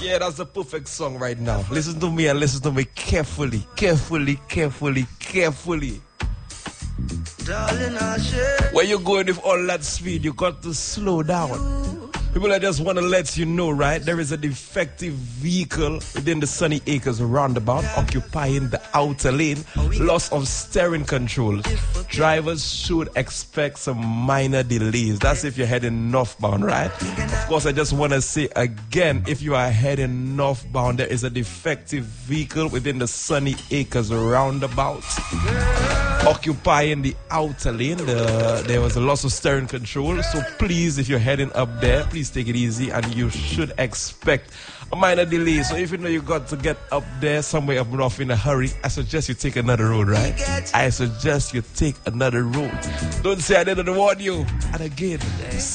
Yeah, that's the perfect song right now. Listen to me and listen to me carefully. Carefully. Darling, I'll share. When you're going with all that speed, you got to slow down. People, I just want to let you know, right? There is a defective vehicle within the Sunny Acres roundabout occupying the outer lane. Loss of steering control. Drivers should expect some minor delays. That's if you're heading northbound, right? Of course, I just want to say again, if you are heading northbound, there is a defective vehicle within the Sunny Acres roundabout occupying the outer lane. There was a loss of steering control. So please, if you're heading up there, please take it easy, and you should expect a minor delay. So if you know you got to get up there somewhere up north in a hurry, I suggest you take another road, right? I suggest you take another road. Don't say I didn't warn you. And again,